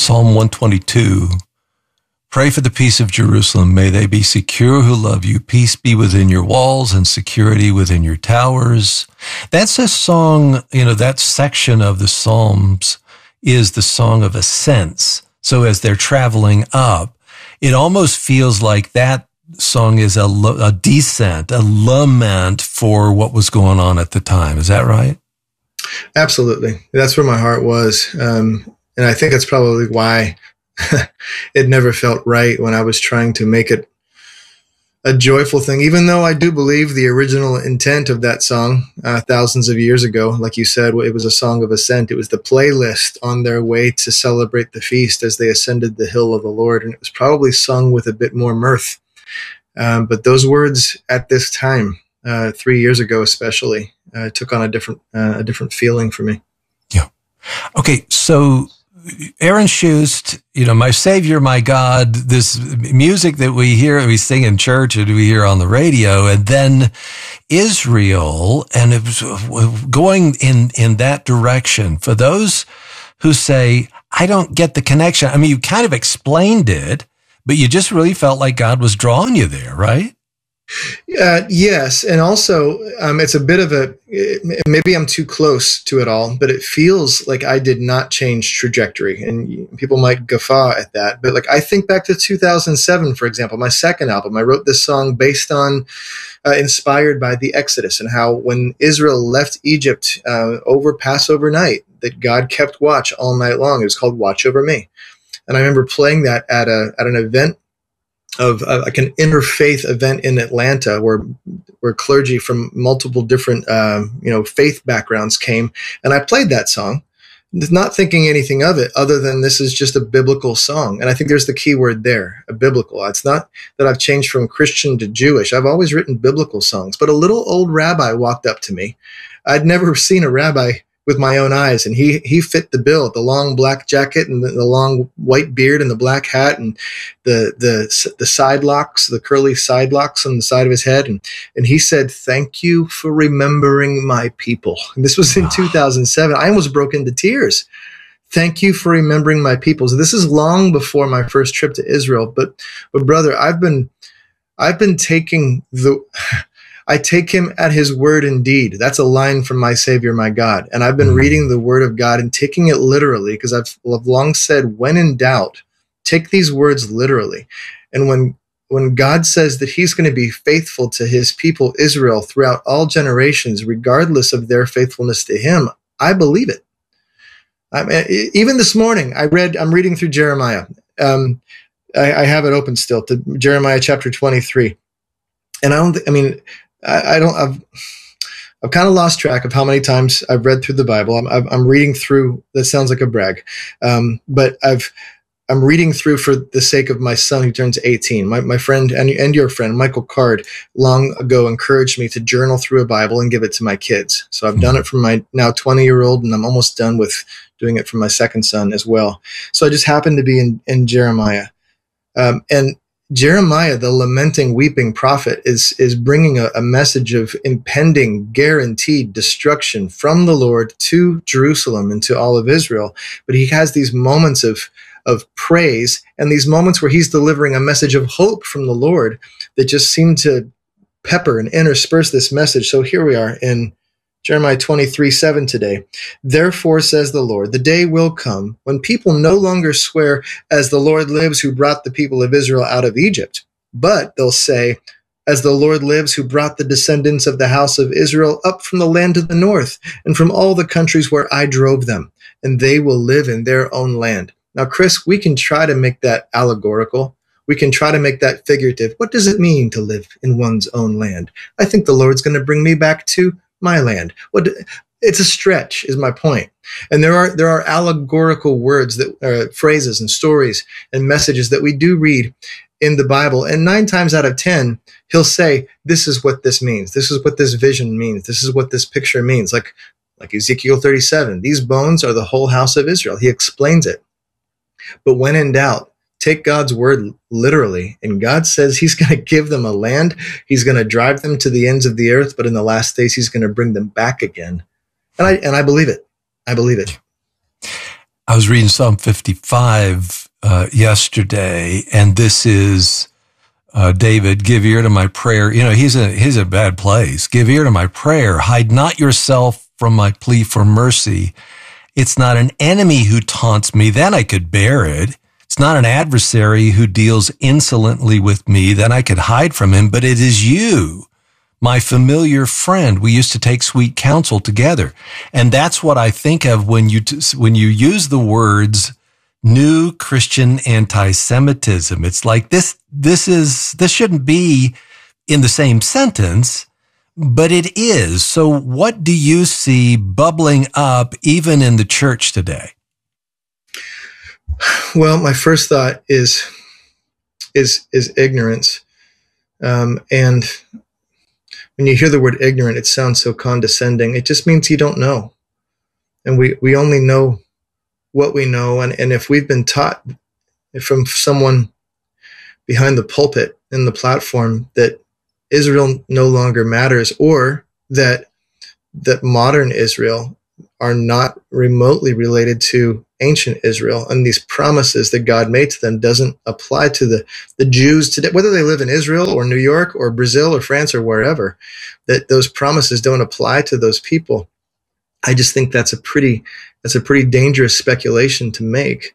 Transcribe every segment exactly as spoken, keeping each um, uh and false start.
Psalm one twenty-two. Pray for the peace of Jerusalem. May they be secure who love you. Peace be within your walls and security within your towers. That's a song, you know, that section of the Psalms is the song of ascents. So as they're traveling up, it almost feels like that song is a, a descent, a lament for what was going on at the time. Is that right? Absolutely. That's where my heart was. Um, and I think that's probably why it never felt right when I was trying to make it a joyful thing, even though I do believe the original intent of that song uh, thousands of years ago, like you said, it was a song of ascent. It was the playlist on their way to celebrate the feast as they ascended the hill of the Lord. And it was probably sung with a bit more mirth. Um, but those words at this time, uh, three years ago especially, uh, took on a different uh, a different feeling for me. Yeah. Okay, so Aaron Shust, you know, my Savior, my God, this music that we hear, we sing in church and we hear on the radio, and then Israel, and it was going in, in that direction. For those who say, I don't get the connection. I mean, you kind of explained it, but you just really felt like God was drawing you there, right? Uh, yes. And also, um, it's a bit of a, maybe I'm too close to it all, but it feels like I did not change trajectory. And people might guffaw at that. But like, I think back to two thousand seven, for example, my second album, I wrote this song based on, uh, inspired by the Exodus and how when Israel left Egypt uh, over Passover night, that God kept watch all night long. It was called Watch Over Me. And I remember playing that at a at an event of uh, like an interfaith event in Atlanta where where clergy from multiple different um, you know faith backgrounds came, and I played that song, not thinking anything of it other than this is just a biblical song. And I think there's the key word there, a biblical. It's not that I've changed from Christian to Jewish. I've always written biblical songs. But a little old rabbi walked up to me. I'd never seen a rabbi with my own eyes. And he, he fit the bill, the long black jacket and the, the long white beard and the black hat and the, the, the side locks, the curly side locks on the side of his head. And, and he said, "Thank you for remembering my people." And this was in two thousand seven. I almost broke into tears. Thank you for remembering my people. So this is long before my first trip to Israel. But, but brother, I've been, I've been taking the, I take him at his word indeed. That's a line from my Savior, my God. And I've been reading the word of God and taking it literally because I've, I've long said, when in doubt, take these words literally. And when, when God says that he's going to be faithful to his people, Israel, throughout all generations, regardless of their faithfulness to him, I believe it. I mean, even this morning, I read, I'm reading through Jeremiah. Um, I, I have it open still to Jeremiah chapter twenty-three. And I don't, th- I mean, I, I don't, I've, I've kind of lost track of how many times I've read through the Bible. I'm, I'm, I'm reading through, that sounds like a brag. Um, but I've, I'm reading through for the sake of my son who turns eighteen. My, my friend and, and your friend, Michael Card, long ago encouraged me to journal through a Bible and give it to my kids. So I've done it for my now twenty year old, and I'm almost done with doing it for my second son as well. So I just happened to be in, in Jeremiah. Um, and Jeremiah, the lamenting, weeping prophet, is, is bringing a, a message of impending, guaranteed destruction from the Lord to Jerusalem and to all of Israel. But he has these moments of, of praise and these moments where he's delivering a message of hope from the Lord that just seem to pepper and intersperse this message. So here we are in Jeremiah twenty-three seven today. "Therefore, says the Lord, the day will come when people no longer swear, as the Lord lives who brought the people of Israel out of Egypt, but they'll say, as the Lord lives who brought the descendants of the house of Israel up from the land of the north and from all the countries where I drove them, and they will live in their own land." Now, Chris, we can try to make that allegorical. We can try to make that figurative. What does it mean to live in one's own land? I think the Lord's going to bring me back to my land. What? It's a stretch, is my point. And there are there are allegorical words, that uh, phrases and stories and messages that we do read in the Bible. And nine times out of ten, he'll say, "This is what this means. This is what this vision means. This is what this picture means." Like like Ezekiel thirty-seven, "These bones are the whole house of Israel." He explains it. But when in doubt, take God's word literally. And God says he's going to give them a land. He's going to drive them to the ends of the earth. But in the last days, he's going to bring them back again. And I, and I believe it. I believe it. was reading Psalm fifty-five uh, yesterday, and this is uh, David, give ear to my prayer. You know, he's a, he's a bad place. Give ear to my prayer. Hide not yourself from my plea for mercy. It's not an enemy who taunts me, then I could bear it. It's not an adversary who deals insolently with me, then I could hide from him, but it is you, my familiar friend. We used to take sweet counsel together. And that's what I think of when you, t- when you use the words new Christian anti-Semitism. It's like this, this is, this shouldn't be in the same sentence, but it is. So what do you see bubbling up even in the church today? Well, my first thought is, is, is ignorance. Um, and when you hear the word ignorant, it sounds so condescending. It just means you don't know. And we, we only know what we know. And, and if we've been taught from someone behind the pulpit in the platform that Israel no longer matters, or that, that modern Israel are not remotely related to ancient Israel, and these promises that God made to them doesn't apply to the, the Jews today, whether they live in Israel or New York or Brazil or France or wherever, that those promises don't apply to those people. I just think that's a pretty, that's a pretty dangerous speculation to make.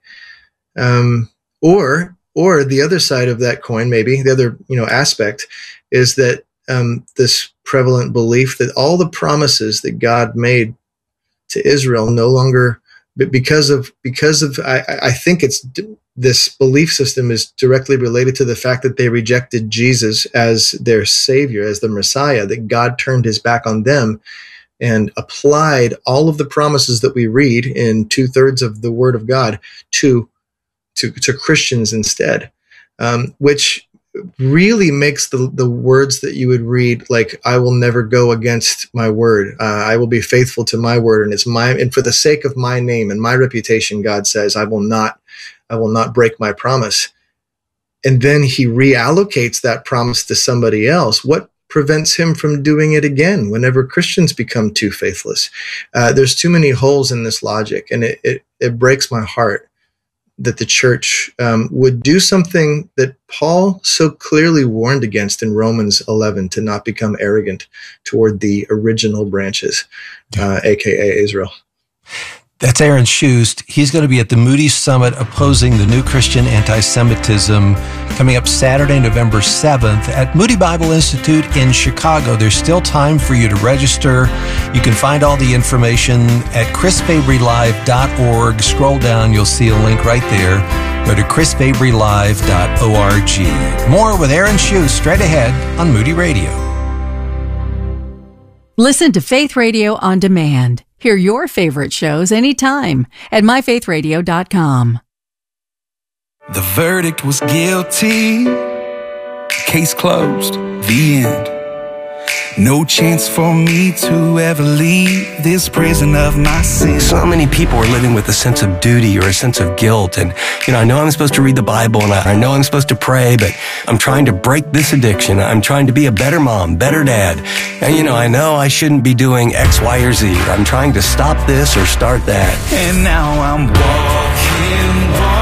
Um, or, or the other side of that coin, maybe the other, you know, aspect is that, um, this prevalent belief that all the promises that God made to Israel no longer, but because of, because of, I, I think it's, this belief system is directly related to the fact that they rejected Jesus as their savior, as the Messiah, that God turned his back on them and applied all of the promises that we read in two thirds of the word of God to, to, to Christians instead, um, which really makes the, the words that you would read, like, I will never go against my word. Uh, I will be faithful to my word. And it's my, and for the sake of my name and my reputation, God says, I will not, I will not break my promise. And then he reallocates that promise to somebody else. What prevents him from doing it again whenever Christians become too faithless? Uh, there's too many holes in this logic, and it, it, it breaks my heart that the church um, would do something that Paul so clearly warned against in Romans eleven, to not become arrogant toward the original branches, uh, A K A Israel. That's Aaron Shust. He's going to be at the Moody Summit opposing the new Christian anti-Semitism coming up Saturday, November seventh at Moody Bible Institute in Chicago. There's still time for you to register. You can find all the information at chris fabry live dot org. Scroll down, you'll see a link right there. Go to chris fabry live dot org. More with Aaron Shust straight ahead on Moody Radio. Listen to Faith Radio on demand. Hear your favorite shows anytime at my faith radio dot com. The verdict was guilty. Case closed. The end. No chance for me to ever leave this prison of my sin. So many people are living with a sense of duty or a sense of guilt. And, you know, I know I'm supposed to read the Bible and I know I'm supposed to pray, but I'm trying to break this addiction. I'm trying to be a better mom, better dad. And, you know, I know I shouldn't be doing X, Y, or Z. I'm trying to stop this or start that. And now I'm walking,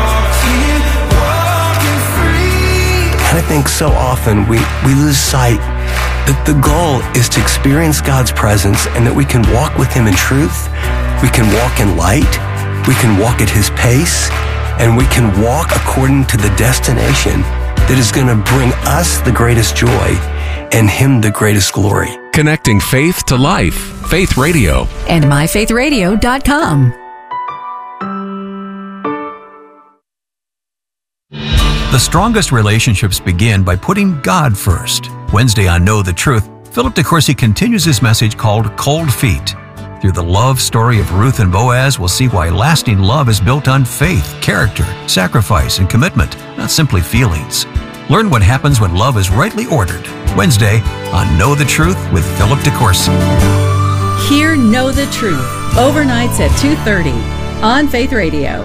walking, walking free. And I think so often we, we lose sight that the goal is to experience God's presence and that we can walk with him in truth, we can walk in light, we can walk at his pace, and we can walk according to the destination that is going to bring us the greatest joy and him the greatest glory. Connecting faith to life. Faith Radio. And my faith radio dot com. The strongest relationships begin by putting God first. Wednesday on Know the Truth, Philip DeCourcy continues his message called Cold Feet. Through the love story of Ruth and Boaz, we'll see why lasting love is built on faith, character, sacrifice, and commitment, not simply feelings. Learn what happens when love is rightly ordered. Wednesday on Know the Truth with Philip DeCourcy. Hear Know the Truth, overnights at two thirty on Faith Radio.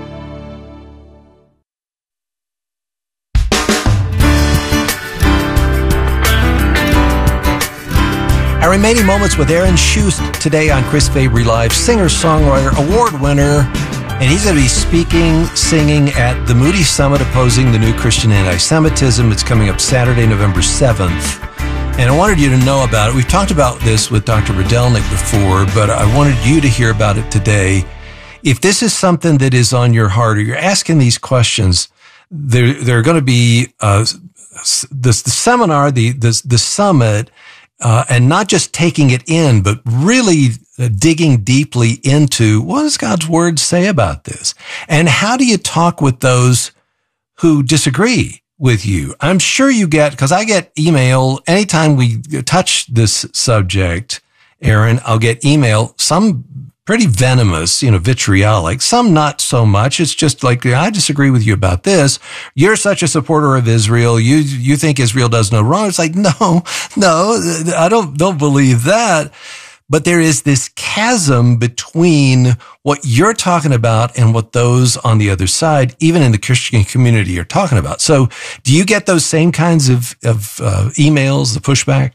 Our remaining moments with Aaron Shust today on Chris Fabry Live, singer-songwriter, award winner, And he's going to be speaking, singing at the Moody Summit opposing the new Christian anti-Semitism. It's coming up Saturday, November seventh. And I wanted you to know about it. We've talked about this with Doctor Rydelnik before, but I wanted you to hear about it today. If this is something that is on your heart, or you're asking these questions, there, there are going to be uh, the, the seminar, the, the, the summit, uh, and not just taking it in, but really digging deeply into what does God's word say about this? And how do you talk with those who disagree with you? I'm sure you get, because I get email anytime we touch this subject, Aaron, I'll get email, some pretty venomous, you know, vitriolic, some not so much. It's just like, I disagree with you about this. You're such a supporter of Israel. You, you think Israel does no wrong. It's like, no, no, I don't, don't believe that. But there is this chasm between what you're talking about and what those on the other side, even in the Christian community, are talking about. So do you get those same kinds of, of uh, emails, the pushback?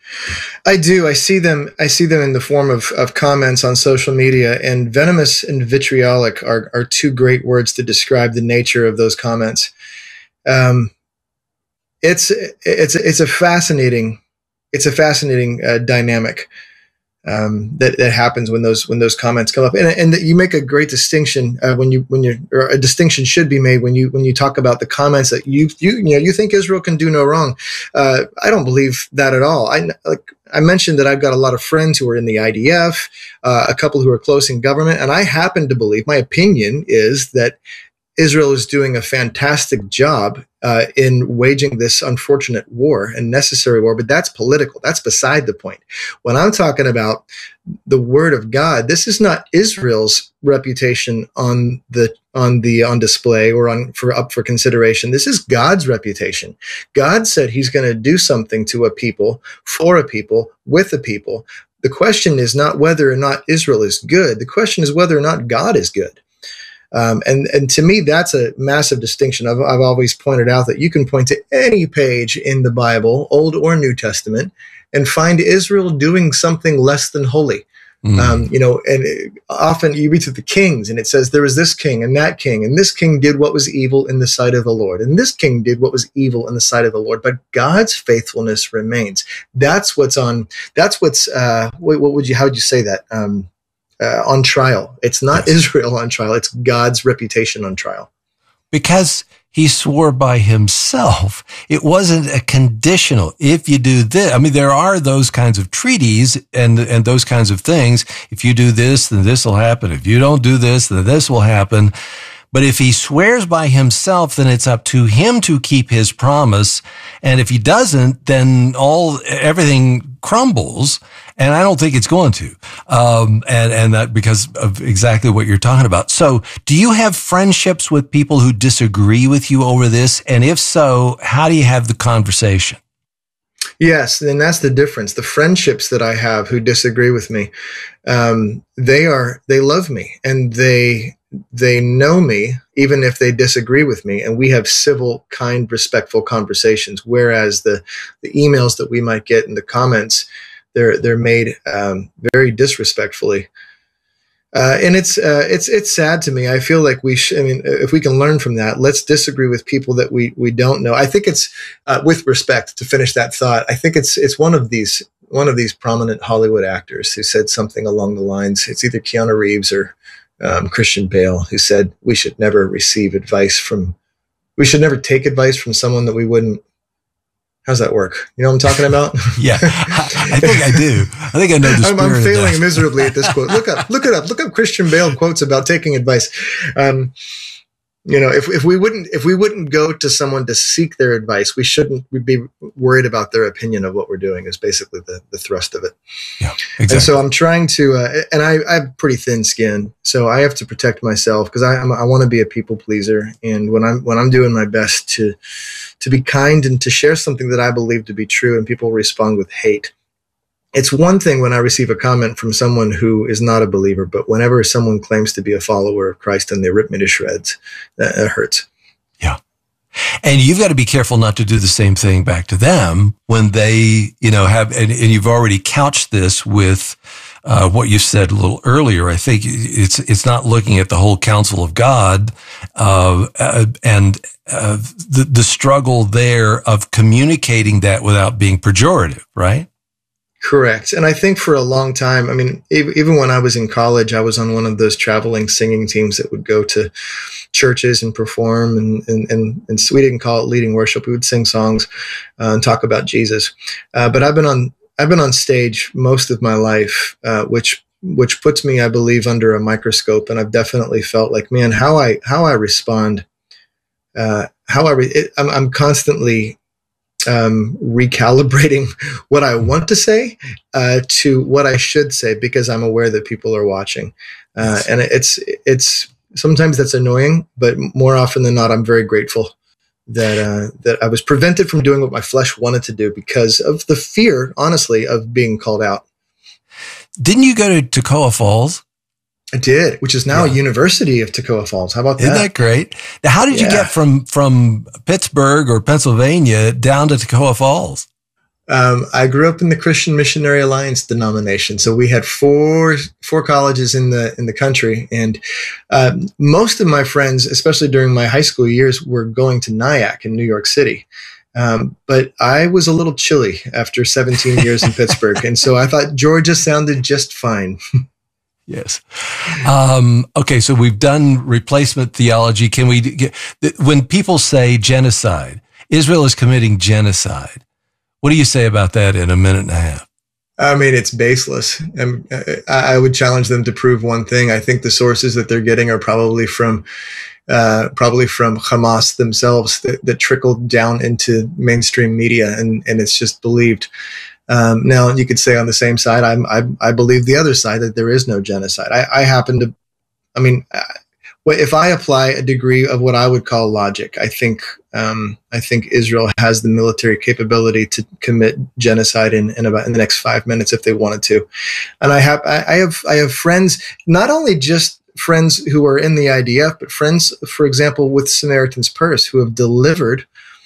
I do. I see them. I see them in the form of, of comments on social media, and venomous and vitriolic are, are two great words to describe the nature of those comments. Um, it's, it's, it's a fascinating, it's a fascinating uh, dynamic. Um, that, that happens when those when those comments come up, and and you make a great distinction uh, when you when you or a distinction should be made when you when you talk about the comments that you you you know you think Israel can do no wrong. Uh, I don't believe that at all. I like I mentioned that I've got a lot of friends who are in the I D F, uh, a couple who are close in government, and I happen to believe, my opinion is that Israel is doing a fantastic job uh, in waging this unfortunate war and necessary war, but that's political. That's beside the point. When I'm talking about the word of God, this is not Israel's reputation on the on the on display or on for up for consideration. This is God's reputation. God said He's going to do something to a people, for a people, with a people. The question is not whether or not Israel is good. The question is whether or not God is good. Um, and, and to me, that's a massive distinction. I've, I've always pointed out that you can point to any page in the Bible, Old or New Testament, and find Israel doing something less than holy. Mm. Um, you know, and it, often you read through the Kings and it says there was this king and that king, and this king did what was evil in the sight of the Lord, and this king did what was evil in the sight of the Lord. But God's faithfulness remains. That's what's on, that's what's, uh, what, what would you, how would you say that? Um, Uh, on trial. It's not yes. Israel on trial. It's God's reputation on trial. Because He swore by Himself. It wasn't a conditional. If you do this, I mean, there are those kinds of treaties and, and those kinds of things. If you do this, then this will happen. If you don't do this, then this will happen. But if He swears by Himself, then it's up to Him to keep His promise. And if He doesn't, then all, everything crumbles. And I don't think it's going to. Um, and, and that because of exactly what you're talking about. So do you have friendships with people who disagree with you over this? And if so, how do you have the conversation? Yes, and that's the difference. The friendships that I have who disagree with me, um, they are, they love me and they, they know me, even if they disagree with me, and we have civil, kind, respectful conversations. Whereas the, the emails that we might get in the comments, they're, they're made, um, very disrespectfully. Uh, and it's, uh, it's, it's sad to me. I feel like we should, I mean, if we can learn from that, let's disagree with people that we, we don't know. I think it's, uh, with respect, to finish that thought, I think it's, it's one of these, one of these prominent Hollywood actors who said something along the lines, it's either Keanu Reeves or, um, Christian Bale, who said we should never receive advice from, we should never take advice from someone that we wouldn't. How's that work? You know what I'm talking about? Yeah, I, I think I do. I think I know the spirit I'm, I'm failing of that. miserably at this quote. Look up, look it up, look up Christian Bale quotes about taking advice. Um, you know, if if we wouldn't if we wouldn't go to someone to seek their advice, we shouldn't be worried about their opinion of what we're doing. Is basically the the thrust of it. Yeah, exactly. And so I'm trying to, uh, and I, I have pretty thin skin, so I have to protect myself because I I'm, I want to be a people pleaser, and when I'm when I'm doing my best to to be kind and to share something that I believe to be true, and people respond with hate. It's one thing when I receive a comment from someone who is not a believer, but whenever someone claims to be a follower of Christ and they rip me to shreds, that, that hurts. Yeah. And you've got to be careful not to do the same thing back to them when they, you know, have, and, and you've already couched this with uh, what you said a little earlier. I think it's it's not looking at the whole counsel of God uh, uh, and uh, the the struggle there of communicating that without being pejorative, right? Correct. And I think for a long time, I mean, even when I was in college, I was on one of those traveling singing teams that would go to churches and perform, and, and, and, and we didn't call it leading worship. We would sing songs uh, and talk about Jesus. Uh, but I've been on, I've been on stage most of my life, uh, which, which puts me, I believe, under a microscope. And I've definitely felt like, man, how I, how I respond, uh, how I, re- it, I'm, I'm constantly Um, recalibrating what I want to say uh, to what I should say, because I'm aware that people are watching, uh, and it's it's sometimes that's annoying, but more often than not, I'm very grateful that uh, that I was prevented from doing what my flesh wanted to do because of the fear, honestly, of being called out. Didn't you go to Toccoa Falls? I did, which is now Yeah. a University of Toccoa Falls. How about that? Isn't that great? Now, how did you Yeah. get from from Pittsburgh or Pennsylvania down to Toccoa Falls? Um, I grew up in the Christian Missionary Alliance denomination, so we had four four colleges in the in the country, and uh, most of my friends, especially during my high school years, were going to Nyack in New York City. Um, but I was a little chilly after seventeen years in Pittsburgh, and so I thought Georgia sounded just fine. Yes. Um, okay, so we've done replacement theology. Can we get, when people say genocide, Israel is committing genocide, what do you say about that in a minute and a half? I mean, it's baseless. And I, I would challenge them to prove one thing. I think the sources that they're getting are probably from uh, probably from Hamas themselves that, that trickled down into mainstream media, and, and it's just believed. Um, now, you could say on the same side, I'm, I, I believe the other side, that there is no genocide. I, I happen to, I mean, if I apply a degree of what I would call logic, I think um, I think Israel has the military capability to commit genocide in, in about in the next five minutes if they wanted to. And I have I have I have friends, not only just friends who are in the I D F, but friends, for example, with Samaritan's Purse, who have delivered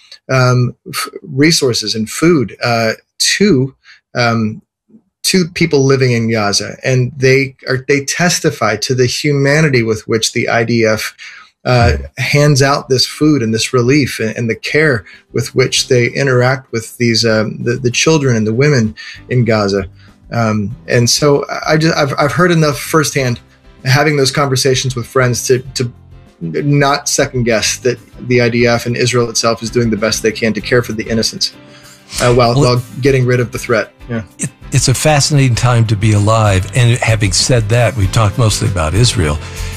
um, f- resources and food uh, to um, to people living in Gaza, and they are they testify to the humanity with which the I D F uh, hands out this food and this relief, and, and the care with which they interact with these um, the, the children and the women in Gaza. Um, and so I just I've I've heard enough firsthand, having those conversations with friends, to to not second guess that the I D F and Israel itself is doing the best they can to care for the innocents, uh, while well, while getting rid of the threat. Yeah. It, it's a fascinating time to be alive. And having said that, we've talked mostly about Israel.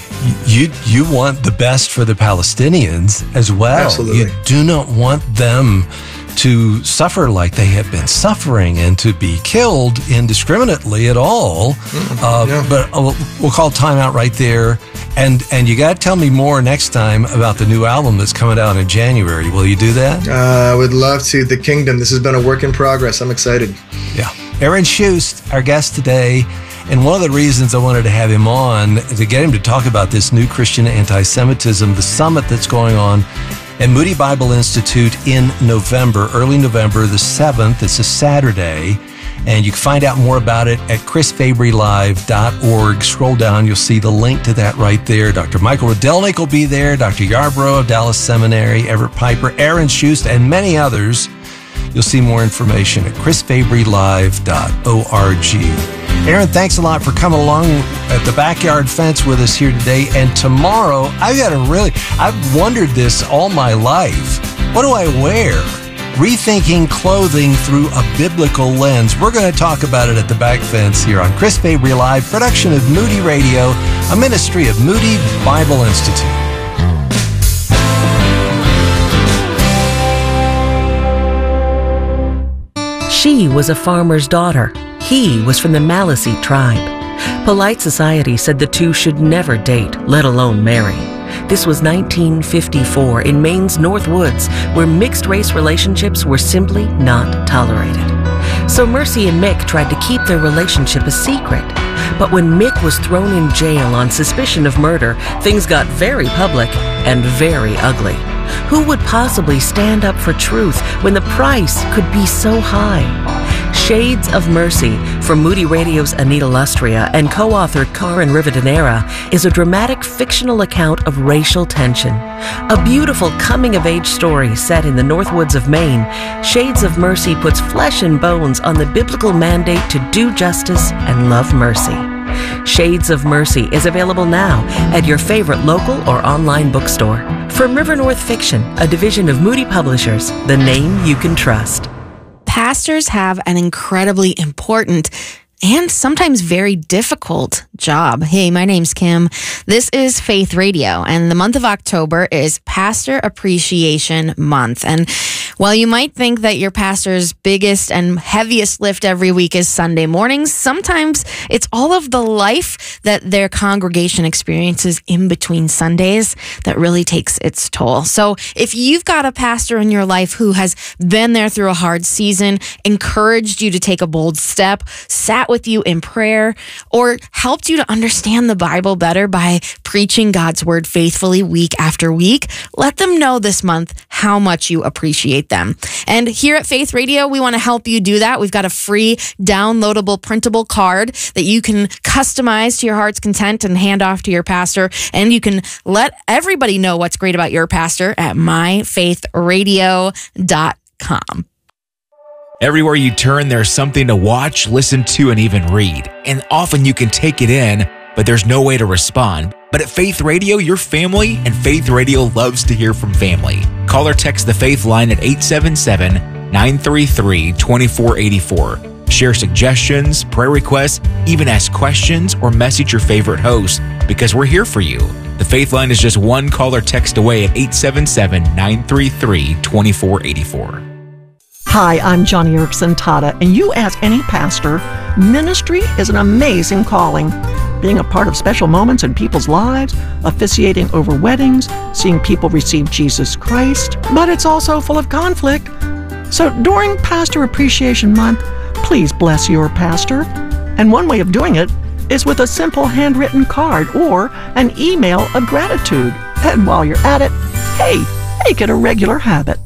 You you want the best for the Palestinians as well. Absolutely. You do not want them to suffer like they have been suffering and to be killed indiscriminately at all. Mm, uh, yeah. But we'll, we'll call time out right there. And and you got to tell me more next time about the new album that's coming out in January. Will you do that? Uh, I would love to. The Kingdom. This has been a work in progress. I'm excited. Yeah. Aaron Shust, our guest today. And one of the reasons I wanted to have him on, to get him to talk about this new Christian anti-Semitism, the summit that's going on at Moody Bible Institute in November, early November the seventh. It's a Saturday. And you can find out more about it at chris fabry live dot org. Scroll down, you'll see the link to that right there. Doctor Michael Rydelnik will be there, Doctor Yarbrough of Dallas Seminary, Everett Piper, Aaron Shust, and many others. You'll see more information at chris fabry live dot org. Aaron, thanks a lot for coming along at the Backyard Fence with us here today. And tomorrow, I've got to really, I've wondered this all my life. What do I wear? Rethinking clothing through a biblical lens. We're going to talk about it at the Back Fence here on Chris Fabry Live, production of Moody Radio, a ministry of Moody Bible Institute. She was a farmer's daughter. He was from the Maliseet tribe. Polite society said the two should never date, let alone marry. This was nineteen fifty-four in Maine's North Woods, where mixed-race relationships were simply not tolerated. So Mercy and Mick tried to keep their relationship a secret. But when Mick was thrown in jail on suspicion of murder, things got very public and very ugly. Who would possibly stand up for truth when the price could be so high? Shades of Mercy from Moody Radio's Anita Lustria and co-author Karen Rivadeneira is a dramatic fictional account of racial tension. A beautiful coming-of-age story set in the Northwoods of Maine, Shades of Mercy puts flesh and bones on the biblical mandate to do justice and love mercy. Shades of Mercy is available now at your favorite local or online bookstore. From River North Fiction, a division of Moody Publishers, the name you can trust. Pastors have an incredibly important and sometimes very difficult job. Hey, my name's Kim. This is Faith Radio, and the month of October is Pastor Appreciation Month. And while you might think that your pastor's biggest and heaviest lift every week is Sunday mornings, sometimes it's all of the life that their congregation experiences in between Sundays that really takes its toll. So if you've got a pastor in your life who has been there through a hard season, encouraged you to take a bold step, sat with you in prayer, or helped you to understand the Bible better by preaching God's word faithfully week after week, let them know this month how much you appreciate them. And here at Faith Radio, we want to help you do that. We've got a free downloadable printable card that you can customize to your heart's content and hand off to your pastor. And you can let everybody know what's great about your pastor at my faith radio dot com. Everywhere you turn, there's something to watch, listen to, and even read. And often you can take it in, but there's no way to respond. But at Faith Radio, you're family, and Faith Radio loves to hear from family. Call or text the Faith line at eight seven seven, nine three three, two four eight four. Share suggestions, prayer requests, even ask questions, or message your favorite host, because we're here for you. The Faith line is just one call or text away at eight seven seven, nine three three, two four eight four. Hi, I'm Johnny Erickson Tata, and you ask any pastor, ministry is an amazing calling. Being a part of special moments in people's lives, officiating over weddings, seeing people receive Jesus Christ, but it's also full of conflict. So during Pastor Appreciation Month, please bless your pastor. And one way of doing it is with a simple handwritten card or an email of gratitude. And while you're at it, hey, make it a regular habit.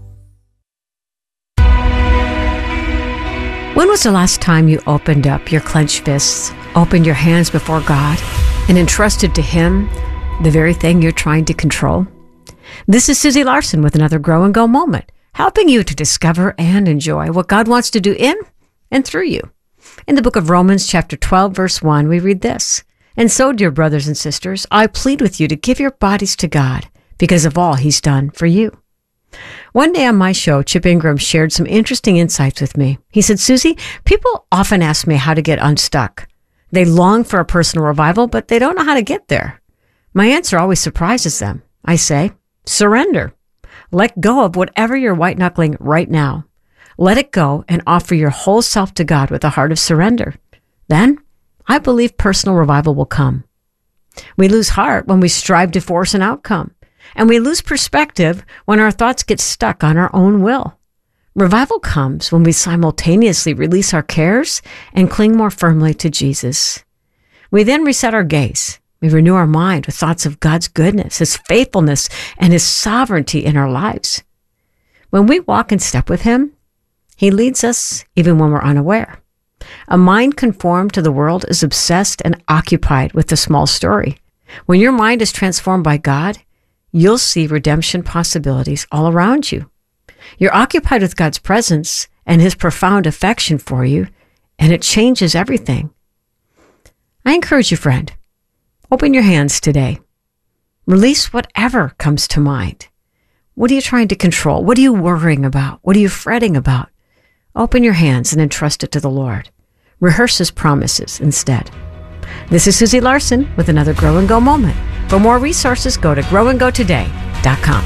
When was the last time you opened up your clenched fists, opened your hands before God, and entrusted to Him the very thing you're trying to control? This is Susie Larson with another Grow and Go moment, helping you to discover and enjoy what God wants to do in and through you. In the book of Romans, chapter twelve, verse one, we read this: "And so, dear brothers and sisters, I plead with you to give your bodies to God because of all He's done for you." One day on my show, Chip Ingram shared some interesting insights with me. He said, "Susie, people often ask me how to get unstuck. They long for a personal revival, but they don't know how to get there. My answer always surprises them. I say, surrender. Let go of whatever you're white-knuckling right now. Let it go and offer your whole self to God with a heart of surrender. Then, I believe personal revival will come." We lose heart when we strive to force an outcome. And we lose perspective when our thoughts get stuck on our own will. Revival comes when we simultaneously release our cares and cling more firmly to Jesus. We then reset our gaze. We renew our mind with thoughts of God's goodness, His faithfulness, and His sovereignty in our lives. When we walk in step with Him, He leads us even when we're unaware. A mind conformed to the world is obsessed and occupied with the small story. When your mind is transformed by God, you'll see redemption possibilities all around you. You're occupied with God's presence and His profound affection for you, and it changes everything. I encourage you, friend, open your hands today. Release whatever comes to mind. What are you trying to control? What are you worrying about? What are you fretting about? Open your hands and entrust it to the Lord. Rehearse His promises instead. This is Susie Larson with another Grow and Go moment. For more resources, go to grow and go today dot com.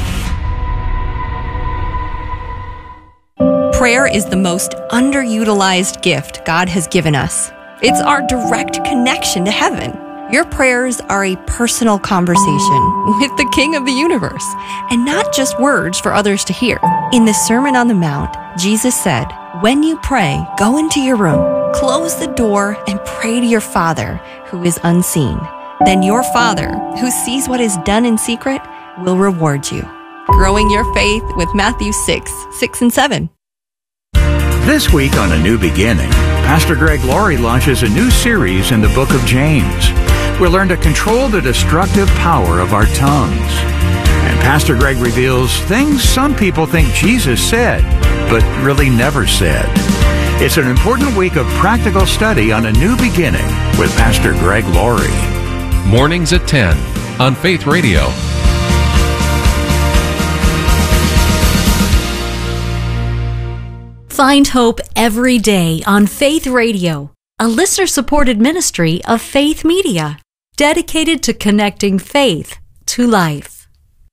Prayer is the most underutilized gift God has given us. It's our direct connection to heaven. Your prayers are a personal conversation with the King of the universe, and not just words for others to hear. In the Sermon on the Mount, Jesus said, "When you pray, go into your room, close the door, and pray to your Father who is unseen. Then your Father, who sees what is done in secret, will reward you." Growing your faith with Matthew six, six and seven. This week on A New Beginning, Pastor Greg Laurie launches a new series in the book of James. We'll learn to control the destructive power of our tongues. And Pastor Greg reveals things some people think Jesus said, but really never said. It's an important week of practical study on A New Beginning with Pastor Greg Laurie. Mornings at ten on Faith Radio. Find hope every day on Faith Radio, a listener-supported ministry of Faith Media, dedicated to connecting faith to life.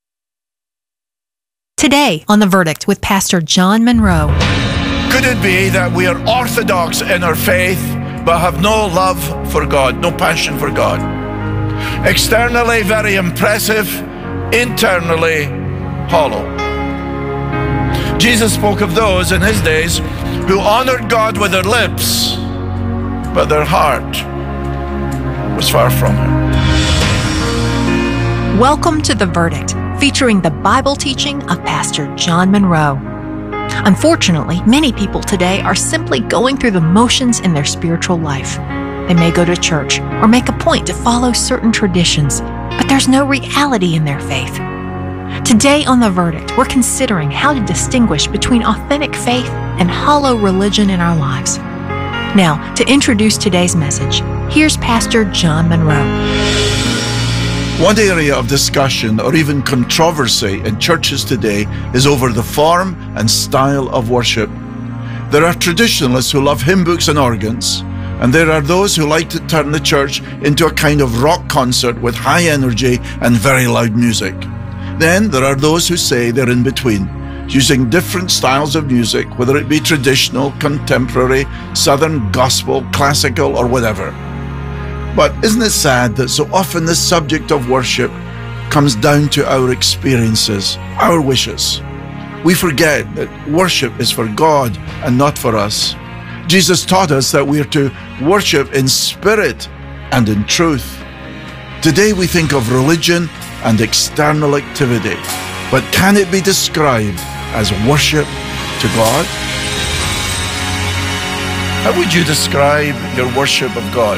Today on The Verdict with Pastor John Monroe. Could it be that we are orthodox in our faith, but have no love for God, no passion for God? Externally very impressive, internally hollow. Jesus spoke of those in his days who honored God with their lips, but their heart was far from him. Welcome to The Verdict, featuring the Bible teaching of Pastor John Monroe. Unfortunately, many people today are simply going through the motions in their spiritual life. They may go to church or make a point to follow certain traditions, but there's no reality in their faith. Today on The Verdict, we're considering how to distinguish between authentic faith and hollow religion in our lives. Now, to introduce today's message, here's Pastor John Monroe. One area of discussion or even controversy in churches today is over the form and style of worship. There are traditionalists who love hymn books and organs, and there are those who like to turn the church into a kind of rock concert with high energy and very loud music. Then there are those who say they're in between, using different styles of music, whether it be traditional, contemporary, southern gospel, classical, or whatever. But isn't it sad that so often the subject of worship comes down to our experiences, our wishes? We forget that worship is for God and not for us. Jesus taught us that we are to worship in spirit and in truth. Today we think of religion and external activity, but can it be described as worship to God? How would you describe your worship of God?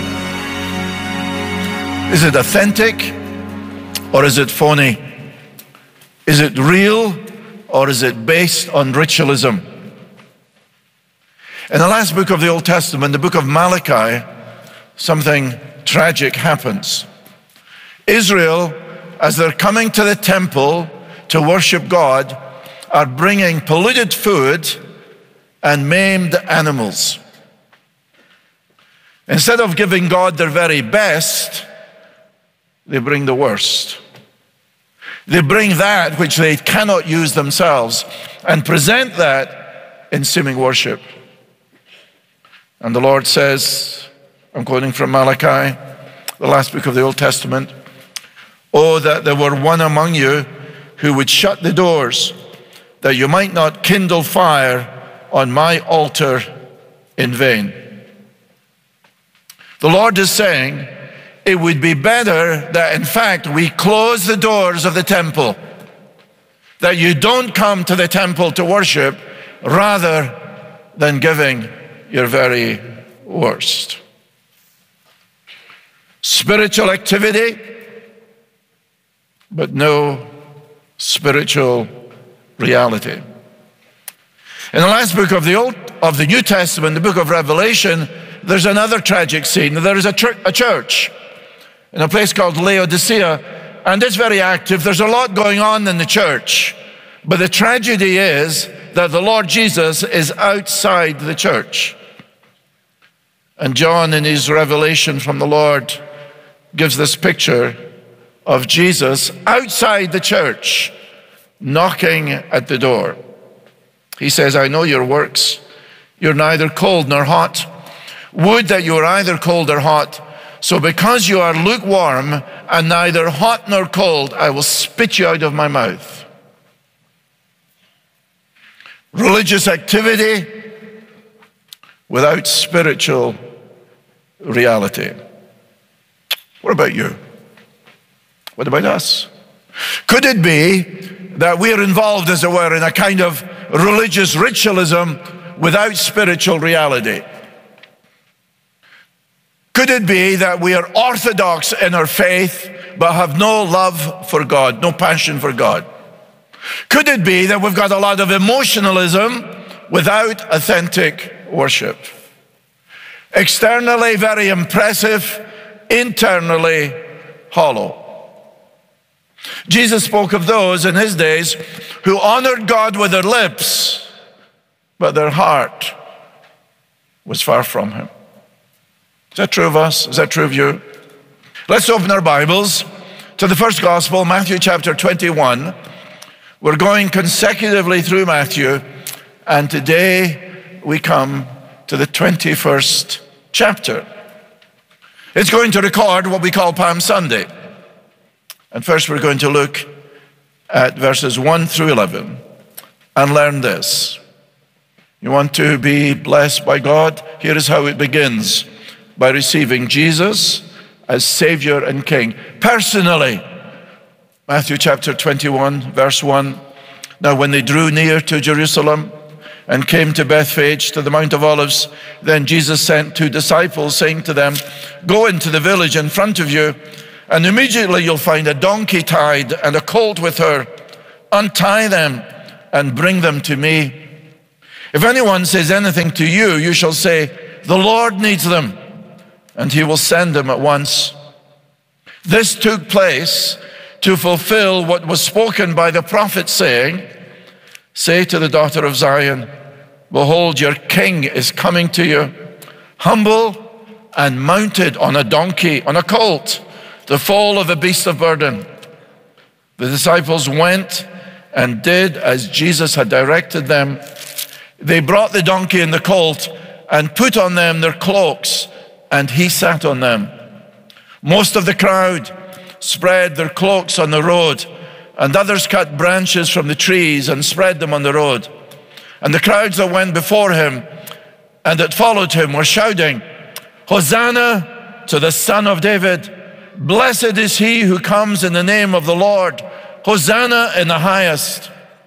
Is it authentic or is it phony? Is it real or is it based on ritualism? In the last book of the Old Testament, the book of Malachi, something tragic happens. Israel, as they're coming to the temple to worship God, are bringing polluted food and maimed animals. Instead of giving God their very best, they bring the worst. They bring that which they cannot use themselves and present that in seeming worship. And the Lord says, I'm quoting from Malachi, the last book of the Old Testament, "Oh, that there were one among you who would shut the doors, that you might not kindle fire on my altar in vain." The Lord is saying, it would be better that in fact we close the doors of the temple, that you don't come to the temple to worship rather than giving your very worst. Spiritual activity, but no spiritual reality. In the last book of the Old of the New Testament, the book of Revelation, there's another tragic scene. There is a, ch- a church in a place called Laodicea, and it's very active. There's a lot going on in the church, but the tragedy is that the Lord Jesus is outside the church. And John, in his revelation from the Lord, gives this picture of Jesus outside the church, knocking at the door. He says, I know your works. You're neither cold nor hot. Would that you were either cold or hot. So because you are lukewarm and neither hot nor cold, I will spit you out of my mouth. Religious activity without spiritual reality. What about you? What about us? Could it be that we are involved, as it were, in a kind of religious ritualism without spiritual reality? Could it be that we are orthodox in our faith, but have no love for God, no passion for God? Could it be that we've got a lot of emotionalism without authentic worship? Externally very impressive, internally hollow. Jesus spoke of those in his days who honored God with their lips, but their heart was far from him. Is that true of us? Is that true of you? Let's open our Bibles to the first gospel, Matthew chapter twenty-one. We're going consecutively through Matthew, and today we come to the twenty-first chapter. It's going to record what we call Palm Sunday. And first we're going to look at verses one through eleven and learn this. You want to be blessed by God? Here is how it begins: by receiving Jesus as Savior and King. Personally, Matthew chapter twenty-one, verse one. Now when they drew near to Jerusalem and came to Bethphage, to the Mount of Olives, then Jesus sent two disciples, saying to them, go into the village in front of you, and immediately you'll find a donkey tied and a colt with her. Untie them and bring them to me. If anyone says anything to you, you shall say, the Lord needs them, and he will send them at once. This took place to fulfill what was spoken by the prophet, saying, say to the daughter of Zion, behold, your king is coming to you, humble and mounted on a donkey, on a colt, the foal of a beast of burden. The disciples went and did as Jesus had directed them. They brought the donkey and the colt and put on them their cloaks, and he sat on them. Most of the crowd spread their cloaks on the road, and others cut branches from the trees and spread them on the road. And the crowds that went before him and that followed him were shouting, Hosanna to the Son of David. Blessed is he who comes in the name of the Lord. Hosanna in the highest.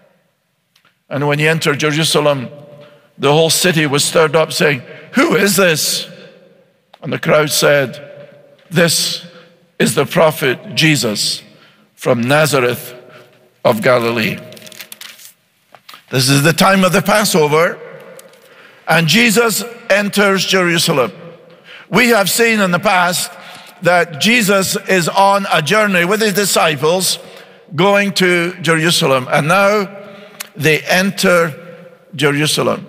And when he entered Jerusalem, the whole city was stirred up, saying, who is this? And the crowd said, this is the prophet Jesus from Nazareth of Galilee. This is the time of the Passover, and Jesus enters Jerusalem. We have seen in the past that Jesus is on a journey with his disciples going to Jerusalem, and now they enter Jerusalem.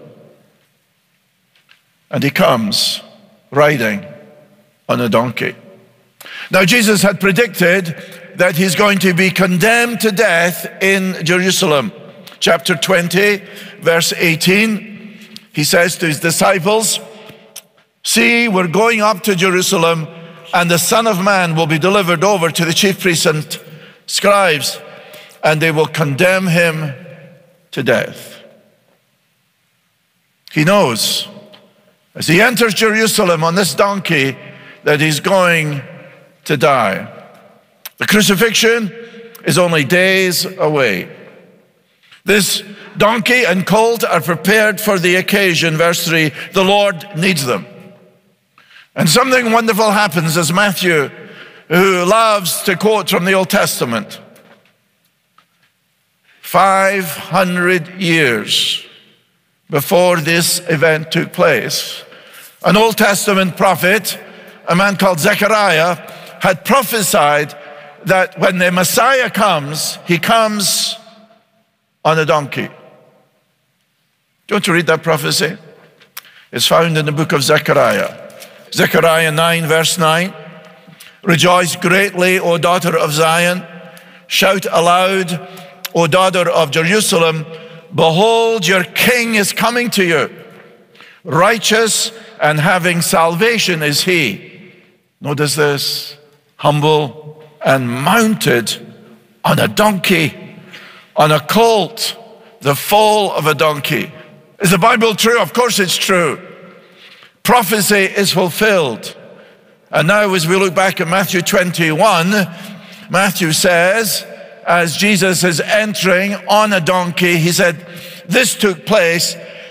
And he comes riding on a donkey. Now, Jesus had predicted that he's going to be condemned to death in Jerusalem. Chapter twenty, verse eighteen, he says to his disciples, see, we're going up to Jerusalem, and the Son of Man will be delivered over to the chief priests and scribes, and they will condemn him to death. He knows, as he enters Jerusalem on this donkey, that he's going to die. The crucifixion is only days away. This donkey and colt are prepared for the occasion. Verse three, the Lord needs them. And something wonderful happens as Matthew, who loves to quote from the Old Testament, five hundred years before this event took place, an Old Testament prophet, a man called Zechariah, had prophesied that when the Messiah comes, he comes on a donkey. Don't you read that prophecy? It's found in the book of Zechariah. Zechariah nine, verse nine. Rejoice greatly, O daughter of Zion. Shout aloud, O daughter of Jerusalem. Behold, your king is coming to you. Righteous and having salvation is he. Notice this. Humble and mounted on a donkey, on a colt, the foal of a donkey. Is the Bible true? Of course it's true. Prophecy is fulfilled. And now as we look back at Matthew twenty-one, Matthew says, as Jesus is entering on a donkey, he said, this took place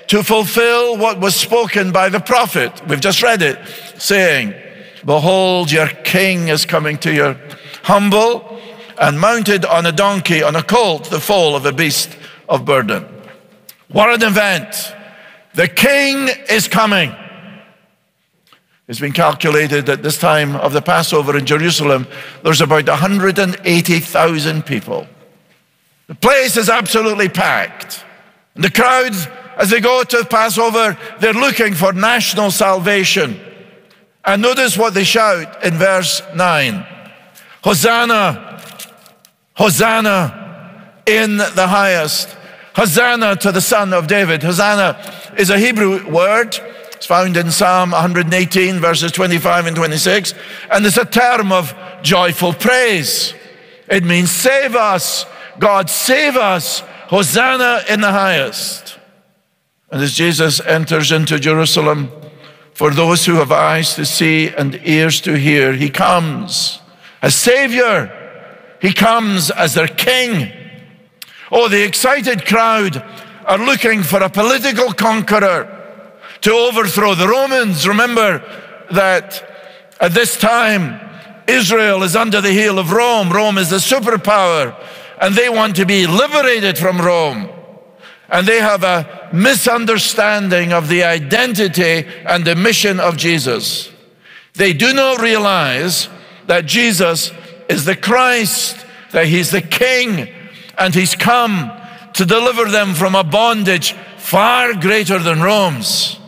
to fulfill what was spoken by the prophet. We've just read it, saying, behold, your king is coming to you, humble and mounted on a donkey, on a colt, the foal of a beast of burden. What an event. The king is coming. It's been calculated at this time of the Passover in Jerusalem, there's about one hundred eighty thousand people. The place is absolutely packed. And the crowds, as they go to Passover, they're looking for national salvation. And notice what they shout in verse nine. Hosanna, Hosanna in the highest. Hosanna to the Son of David. Hosanna is a Hebrew word. It's found in Psalm one hundred eighteen, verses twenty-five and twenty-six. And it's a term of joyful praise. It means save us. God save us. Hosanna in the highest. And as Jesus enters into Jerusalem, for those who have eyes to see and ears to hear, he comes as Savior. He comes as their King. Oh, the excited crowd are looking for a political conqueror to overthrow the Romans. Remember that at this time, Israel is under the heel of Rome. Rome is the superpower, and they want to be liberated from Rome. And they have a misunderstanding of the identity and the mission of Jesus. They do not realize that Jesus is the Christ, that he's the King, and he's come to deliver them from a bondage far greater than Rome's.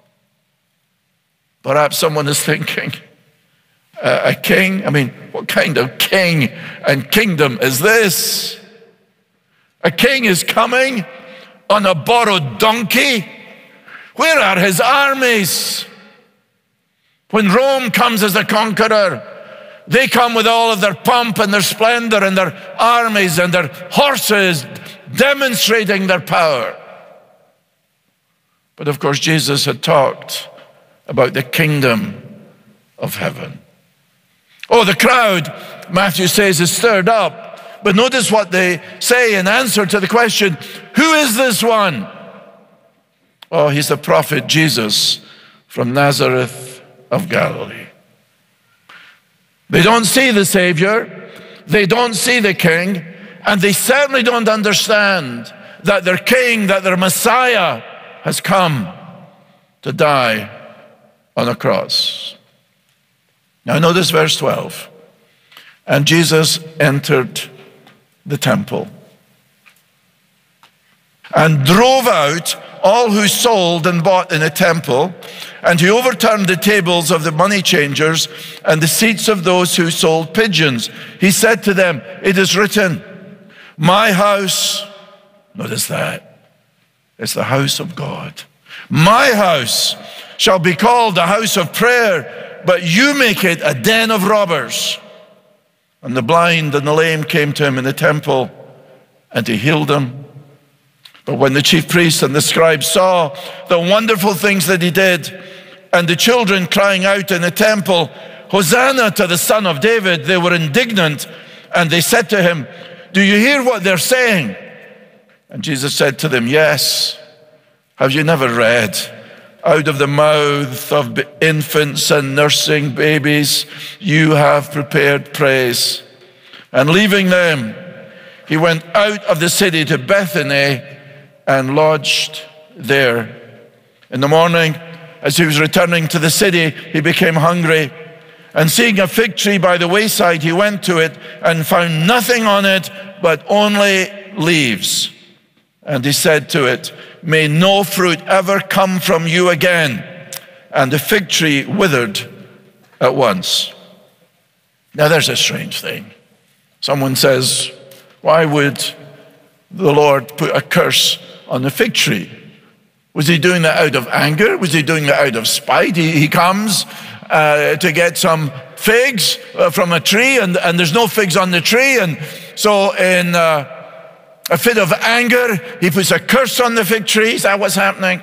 Perhaps someone is thinking, uh, a king? I mean, what kind of king and kingdom is this? A king is coming on a borrowed donkey? Where are his armies? When Rome comes as a conqueror, they come with all of their pomp and their splendor and their armies and their horses demonstrating their power. But of course, Jesus had talked about the kingdom of heaven. Oh, the crowd, Matthew says, is stirred up. But notice what they say in answer to the question, who is this one? Oh, he's the prophet Jesus from Nazareth of Galilee. They don't see the Savior, they don't see the King, and they certainly don't understand that their King, that their Messiah has come to die on a cross. Now notice verse twelve. And Jesus entered the temple and drove out all who sold and bought in the temple, and he overturned the tables of the money changers and the seats of those who sold pigeons. He said to them, it is written, my house, notice that, it's the house of God. My house shall be called a house of prayer, but you make it a den of robbers. And the blind and the lame came to him in the temple, and he healed them. But when the chief priests and the scribes saw the wonderful things that he did, and the children crying out in the temple, Hosanna to the Son of David, they were indignant, and they said to him, do you hear what they're saying? And Jesus said to them, yes. Have you never read, out of the mouth of infants and nursing babies, you have prepared praise. And leaving them, he went out of the city to Bethany and lodged there. In the morning, as he was returning to the city, he became hungry. And seeing a fig tree by the wayside, he went to it and found nothing on it but only leaves. And he said to it, may no fruit ever come from you again. And the fig tree withered at once. Now there's a strange thing. Someone says, why would the Lord put a curse on the fig tree? Was he doing that out of anger? Was he doing that out of spite? He, he comes uh, to get some figs uh, from a tree, and, and there's no figs on the tree. And so in uh, a fit of anger, he puts a curse on the fig tree. Is that what's happening?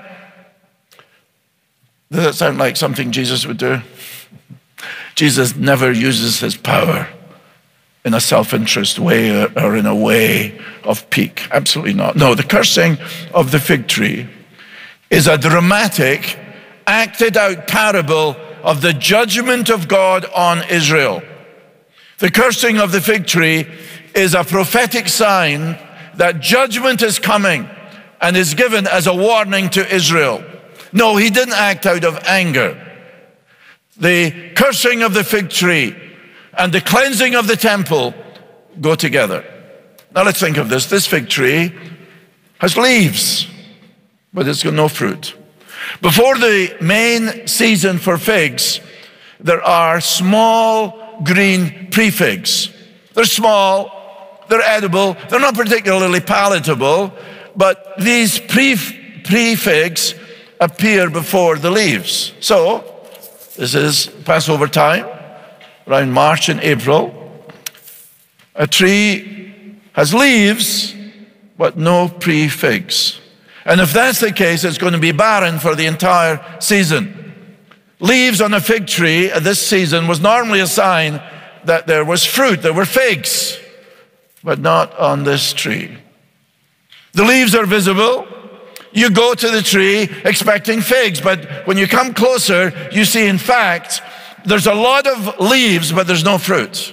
Does that sound like something Jesus would do? Jesus never uses his power in a self-interest way or, or in a way of pique. Absolutely not. No, the cursing of the fig tree is a dramatic, acted out parable of the judgment of God on Israel. The cursing of the fig tree is a prophetic sign that judgment is coming and is given as a warning to Israel. No, he didn't act out of anger. The cursing of the fig tree and the cleansing of the temple go together. Now let's think of this. This fig tree has leaves, but it's got no fruit. Before the main season for figs, there are small green pre-figs. They're small, they're edible, they're not particularly palatable, but these pre, pre-figs appear before the leaves. So, this is Passover time, around March and April. A tree has leaves, but no pre-figs. And if that's the case, it's going to be barren for the entire season. Leaves on a fig tree at this season was normally a sign that there was fruit, there were figs, but not on this tree. The leaves are visible. You go to the tree expecting figs, but when you come closer, you see, in fact, there's a lot of leaves, but there's no fruit.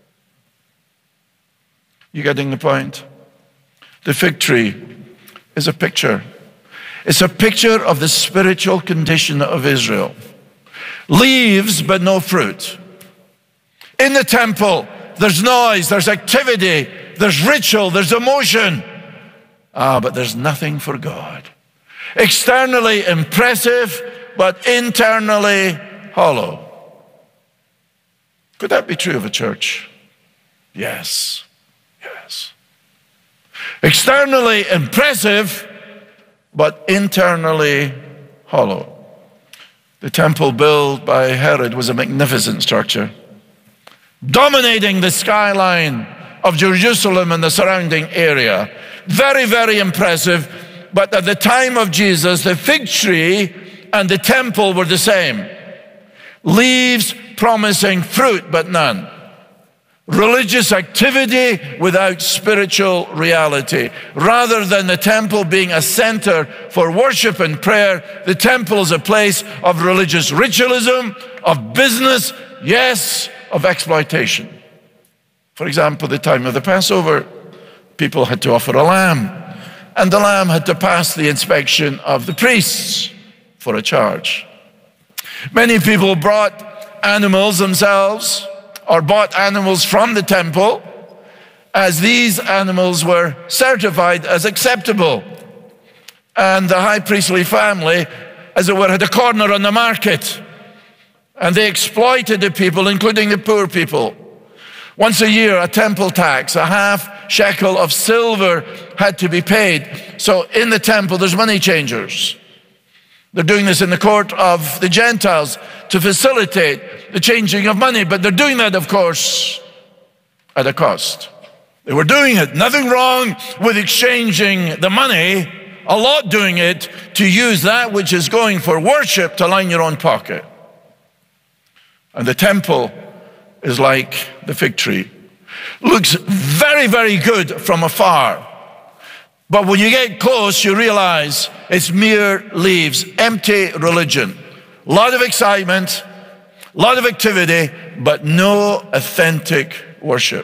You getting the point? The fig tree is a picture. It's a picture of the spiritual condition of Israel. Leaves, but no fruit. In the temple, there's noise, there's activity, there's ritual, there's emotion. Ah, but there's nothing for God. Externally impressive, but internally hollow. Could that be true of a church? Yes, yes. Externally impressive, but internally hollow. The temple built by Herod was a magnificent structure, dominating the skyline of Jerusalem and the surrounding area. Very, very impressive. But at the time of Jesus, the fig tree and the temple were the same. Leaves promising fruit, but none. Religious activity without spiritual reality. Rather than the temple being a center for worship and prayer, the temple is a place of religious ritualism, of business, yes, of exploitation. For example, the time of the Passover, people had to offer a lamb, and the lamb had to pass the inspection of the priests for a charge. Many people brought animals themselves, or bought animals from the temple, as these animals were certified as acceptable. And the high priestly family, as it were, had a corner on the market. And they exploited the people, including the poor people. Once a year, a temple tax, a half shekel of silver had to be paid. So in the temple, there's money changers. They're doing this in the court of the Gentiles to facilitate the changing of money. But they're doing that, of course, at a cost. They were doing it. Nothing wrong with exchanging the money. A lot doing it to use that which is going for worship to line your own pocket. And the temple is like the fig tree. Looks very, very good from afar. But when you get close, you realize it's mere leaves, empty religion. A lot of excitement, a lot of activity, but no authentic worship.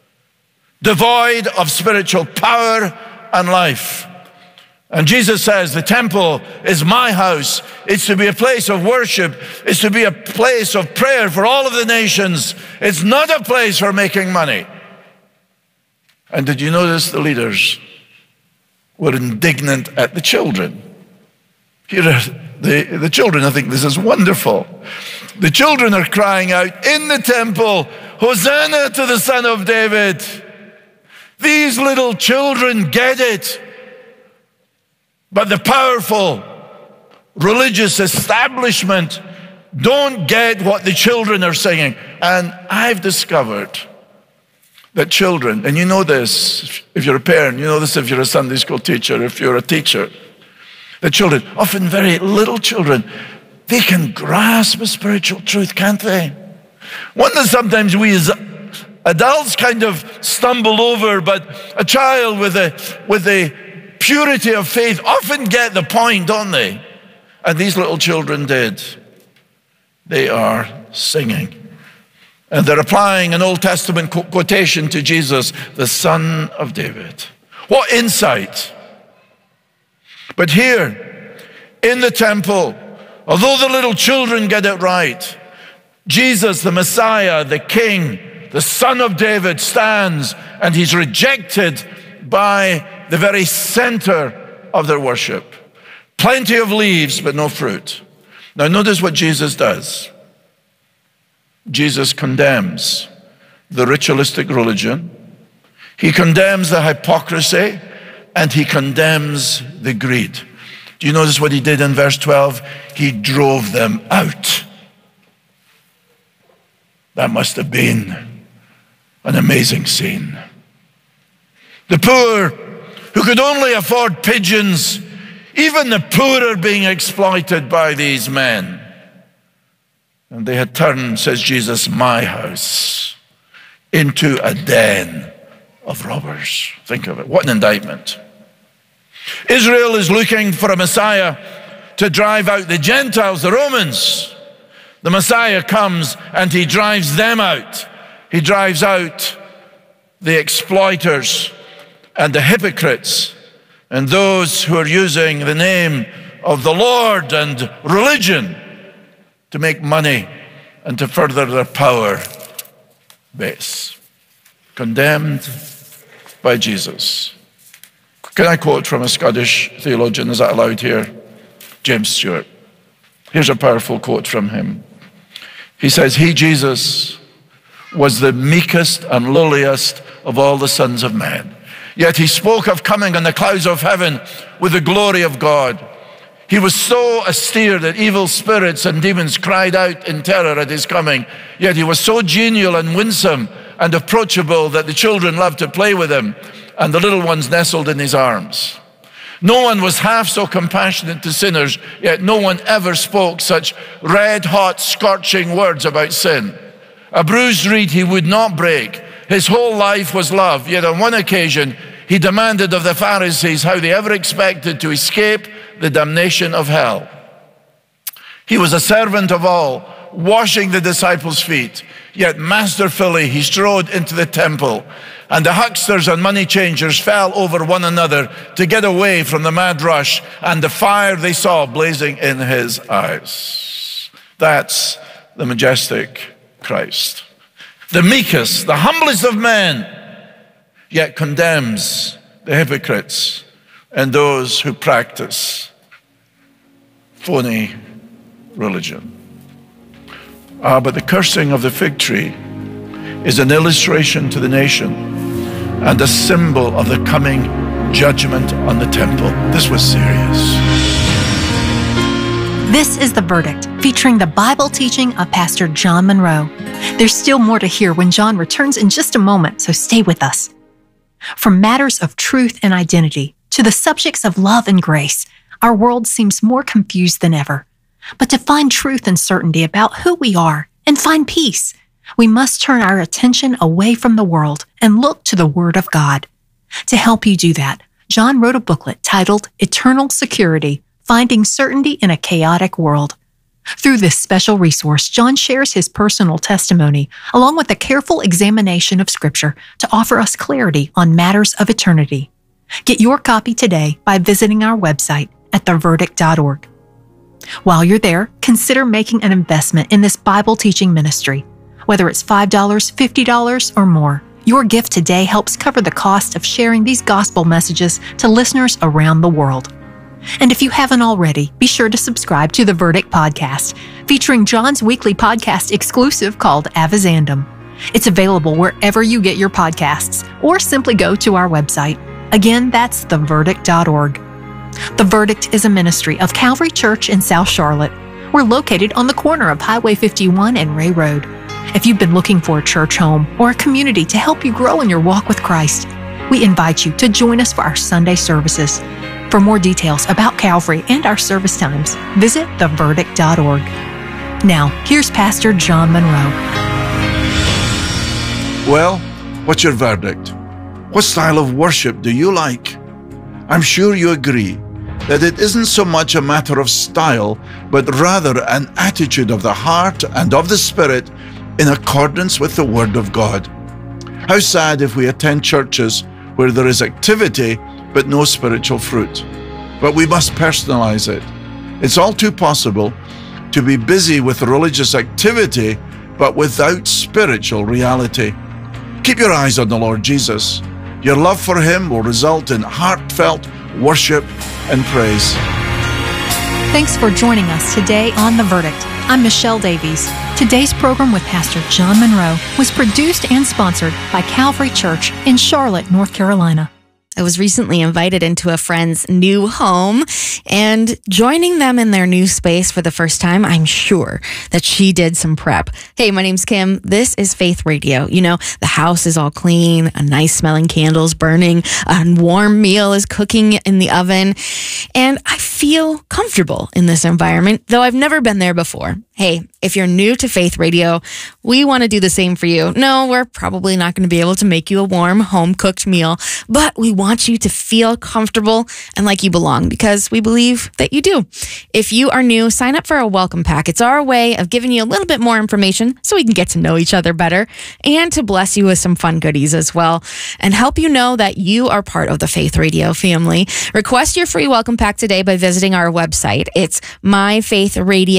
Devoid of spiritual power and life. And Jesus says, the temple is my house. It's to be a place of worship. It's to be a place of prayer for all of the nations. It's not a place for making money. And did you notice the leaders were indignant at the children? Here are the, the children, I think this is wonderful. The children are crying out in the temple, Hosanna to the Son of David. These little children get it. But the powerful religious establishment don't get what the children are singing. And I've discovered that children, and you know this if you're a parent, you know this if you're a Sunday school teacher, if you're a teacher, the children, often very little children, they can grasp a spiritual truth, can't they? One that sometimes we as adults kind of stumble over, but a child with a with a purity of faith often get the point, don't they? And these little children did. They are singing. And they're applying an Old Testament quotation to Jesus, the Son of David. What insight! But here, in the temple, although the little children get it right, Jesus, the Messiah, the King, the Son of David, stands, and he's rejected by the very center of their worship. Plenty of leaves, but no fruit. Now notice what Jesus does. Jesus condemns the ritualistic religion. He condemns the hypocrisy, and he condemns the greed. Do you notice what he did in verse twelve? He drove them out. That must have been an amazing scene. The poor who could only afford pigeons, even the poor are being exploited by these men. And they had turned, says Jesus, my house into a den of robbers. Think of it. What an indictment. Israel is looking for a Messiah to drive out the Gentiles, the Romans. The Messiah comes and he drives them out. He drives out the exploiters and the hypocrites and those who are using the name of the Lord and religion to make money and to further their power base. Condemned by Jesus. Can I quote from a Scottish theologian? Is that allowed here? James Stewart. Here's a powerful quote from him. He says, he, Jesus, was the meekest and lowliest of all the sons of men. Yet he spoke of coming on the clouds of heaven with the glory of God. He was so austere that evil spirits and demons cried out in terror at his coming. Yet he was so genial and winsome and approachable that the children loved to play with him and the little ones nestled in his arms. No one was half so compassionate to sinners, yet no one ever spoke such red-hot, scorching words about sin. A bruised reed he would not break. His whole life was love, yet on one occasion he demanded of the Pharisees how they ever expected to escape the damnation of hell. He was a servant of all, washing the disciples' feet, yet masterfully he strode into the temple, and the hucksters and money changers fell over one another to get away from the mad rush and the fire they saw blazing in his eyes. That's the majestic Christ. The meekest, the humblest of men, yet condemns the hypocrites and those who practice phony religion. Ah, but the cursing of the fig tree is an illustration to the nation and a symbol of the coming judgment on the temple. This was serious. This is The Verdict, featuring the Bible teaching of Pastor John Monroe. There's still more to hear when John returns in just a moment, so stay with us. From matters of truth and identity to the subjects of love and grace, our world seems more confused than ever. But to find truth and certainty about who we are and find peace, we must turn our attention away from the world and look to the Word of God. To help you do that, John wrote a booklet titled Eternal Security, Finding Certainty in a Chaotic World. Through this special resource, John shares his personal testimony, along with a careful examination of Scripture to offer us clarity on matters of eternity. Get your copy today by visiting our website at the verdict dot org. While you're there, consider making an investment in this Bible teaching ministry. Whether it's five dollars, fifty dollars, or more, your gift today helps cover the cost of sharing these gospel messages to listeners around the world. And if you haven't already, be sure to subscribe to the Verdict Podcast, featuring John's weekly podcast exclusive called Avizandum. It's available wherever you get your podcasts, or simply go to our website. Again, that's the verdict dot org. The Verdict is a ministry of Calvary Church in South Charlotte. We're located on the corner of Highway fifty-one and Ray Road. If you've been looking for a church home or a community to help you grow in your walk with Christ, we invite you to join us for our Sunday services. For more details about Calvary and our service times, visit the verdict dot org. Now, here's Pastor John Monroe. Well, what's your verdict? What style of worship do you like? I'm sure you agree that it isn't so much a matter of style, but rather an attitude of the heart and of the Spirit in accordance with the Word of God. How sad if we attend churches where there is activity but no spiritual fruit. But we must personalize it. It's all too possible to be busy with religious activity but without spiritual reality. Keep your eyes on the Lord Jesus. Your love for Him will result in heartfelt worship and praise. Thanks for joining us today on The Verdict. I'm Michelle Davies. Today's program with Pastor John Monroe was produced and sponsored by Calvary Church in Charlotte, North Carolina. I was recently invited into a friend's new home, and joining them in their new space for the first time, I'm sure that she did some prep. Hey, my name's Kim. This is Faith Radio. You know, the house is all clean, a nice smelling candles burning, a warm meal is cooking in the oven, and I feel comfortable in this environment, though I've never been there before. Hey, if you're new to Faith Radio, we want to do the same for you. No, we're probably not going to be able to make you a warm, home-cooked meal, but we want you to feel comfortable and like you belong, because we believe that you do. If you are new, sign up for a welcome pack. It's our way of giving you a little bit more information so we can get to know each other better, and to bless you with some fun goodies as well, and help you know that you are part of the Faith Radio family. Request your free welcome pack today by visiting our website. It's My Faith Radio.